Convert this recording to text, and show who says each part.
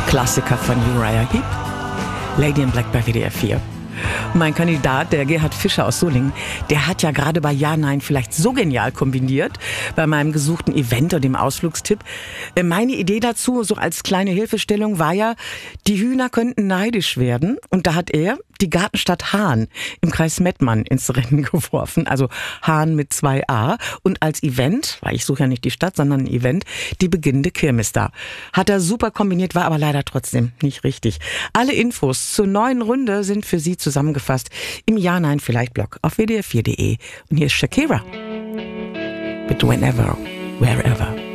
Speaker 1: Klassiker von Uriah Heep, Lady in Black bei WDR 4. Mein Kandidat, der Gerhard Fischer aus Solingen, der hat ja gerade bei Ja, Nein vielleicht so genial kombiniert bei meinem gesuchten Event und dem Ausflugstipp. Meine Idee dazu, so als kleine Hilfestellung, war ja, die Hühner könnten neidisch werden. Und da hat er die Gartenstadt Hahn im Kreis Mettmann ins Rennen geworfen. Also Hahn mit 2a. Und als Event, weil ich suche ja nicht die Stadt, sondern ein Event, die beginnende Kirmes da. Hat er super kombiniert, war aber leider trotzdem nicht richtig. Alle Infos zur neuen Runde sind für Sie zusammengefasst im Ja-Nein-Vielleicht-Blog auf wdr4.de. Und hier ist Shakira mit Whenever, Wherever.